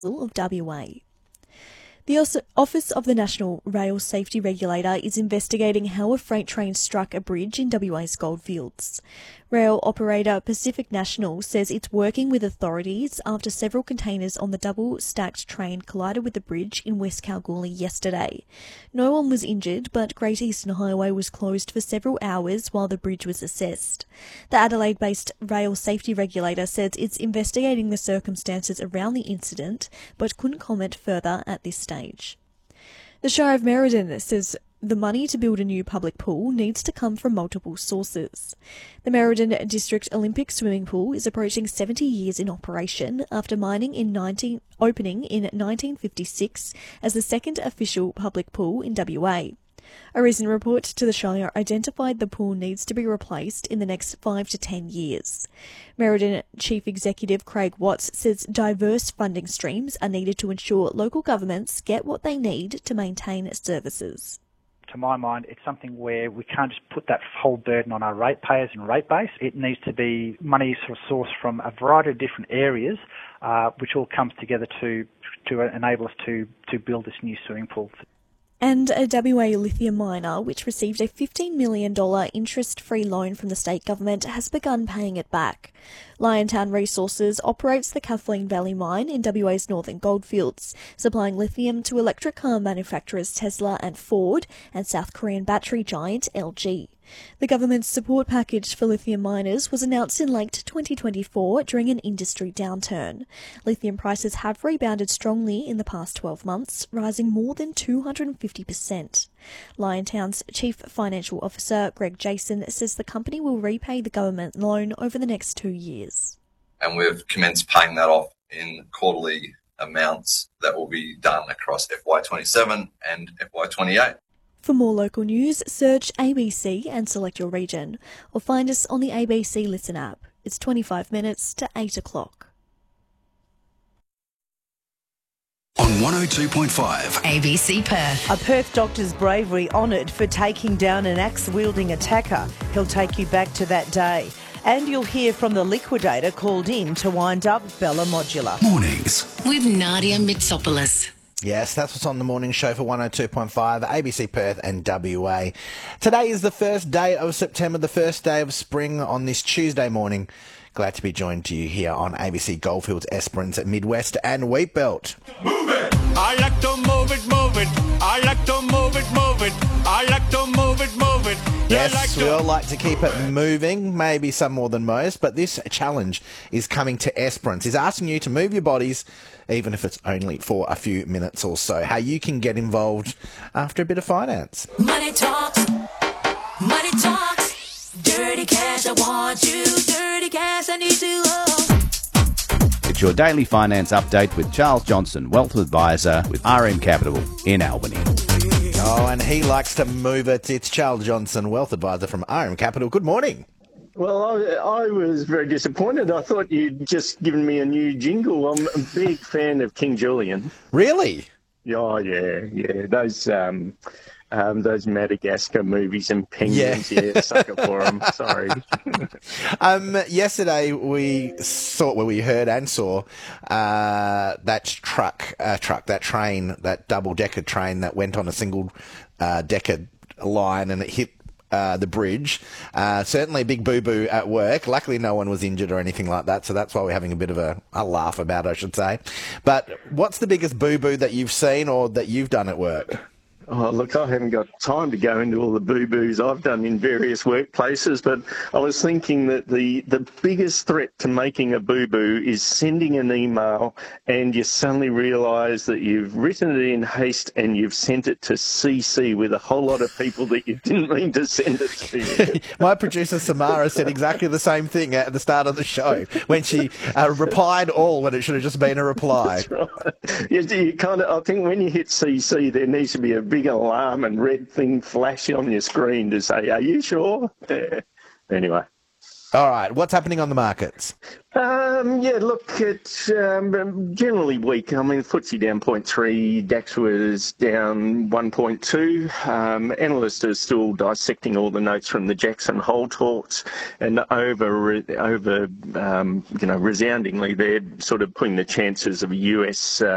of WA. The Office of the National Rail Safety Regulator is investigating how a freight train struck a bridge in WA's Goldfields. Rail operator Pacific National says it's working with authorities after several containers on the double-stacked train collided with the bridge in West Kalgoorlie yesterday. No one was injured, but Great Eastern Highway was closed for several hours while the bridge was assessed. The Adelaide-based rail safety regulator says it's investigating the circumstances around the incident, but couldn't comment further at this stage. The Shire of Merredin says the money to build a new public pool needs to come from multiple sources. The Merredin District Olympic Swimming Pool is approaching 70 years in operation after opening in 1956 as the second official public pool in WA. A recent report to the Shire identified the pool needs to be replaced in the next 5 to 10 years. Merredin Chief Executive Craig Watts says diverse funding streams are needed to ensure local governments get what they need to maintain services. To my mind, it's something where we can't just put that whole burden on our ratepayers and rate base. It needs to be money sort of sourced from a variety of different areas, which all comes together to enable us to build this new swimming pool. And a WA lithium miner, which received a $15 million interest-free loan from the state government, has begun paying it back. Liontown Resources operates the Kathleen Valley mine in WA's northern goldfields, supplying lithium to electric car manufacturers Tesla and Ford and South Korean battery giant LG. The government's support package for lithium miners was announced in late 2024 during an industry downturn. Lithium prices have rebounded strongly in the past 12 months, rising more than 250%. Liontown's Chief Financial Officer, Greg Jason, says the company will repay the government loan over the next 2 years. And we've commenced paying that off in quarterly amounts that will be done across FY27 and FY28. For more local news, search ABC and select your region, or find us on the ABC Listen app. It's 25 minutes to 8 o'clock. On 102.5 ABC Perth. A Perth doctor's bravery honoured for taking down an axe-wielding attacker. He'll take you back to that day. And you'll hear from the liquidator called in to wind up Bella Modular. Mornings With Nadia Mitsopoulos. Yes, that's what's on the morning show for 102.5, ABC Perth and WA. Today is the first day of September, the first day of spring on this Tuesday morning. Glad to be joined to you here on ABC Goldfields, Esperance, Midwest and Wheatbelt. Move it! I like to move it, move it. I like to move it, move it. I like to move it, move it. Yes, we all like to keep it moving, maybe some more than most, but this challenge is coming to Esperance. It's asking you to move your bodies, even if it's only for a few minutes or so. How you can get involved after a bit of finance. Money talks, dirty cash, I want you, dirty cash, I need you, It's your daily finance update with Charles Johnson, Wealth Advisor with RM Capital in Albany. Oh, and he likes to move it. It's Charles Johnson, Wealth Advisor from RM Capital. Good morning. Well, I was very disappointed. I thought you'd just given me a new jingle. I'm a big fan of King Julian. Really? Oh, yeah. Those Madagascar movies and penguins, sucker for them. Sorry. Yesterday we heard and saw that train, that double-decker train that went on a single-decker line and it hit the bridge. Certainly a big boo-boo at work. Luckily no one was injured or anything like that, so that's why we're having a bit of a laugh about it, I should say. But what's the biggest boo-boo that you've seen or that you've done at work? Oh, look, I haven't got time to go into all the boo-boos I've done in various workplaces, but I was thinking that the biggest threat to making a boo-boo is sending an email and you suddenly realise that you've written it in haste and you've sent it to CC with a whole lot of people that you didn't mean to send it to. My producer Samara said exactly the same thing at the start of the show when she replied all when it should have just been a reply. That's right. You kind of, I think when you hit CC, there needs to be a big alarm and red thing flashing on your screen to say, are you sure? Yeah. Anyway. All right. What's happening on the markets? It's generally weak. I mean, FTSE down 0.3, DAX was down 1.2. Analysts are still dissecting all the notes from the Jackson Hole talks, and resoundingly, they're sort of putting the chances of a US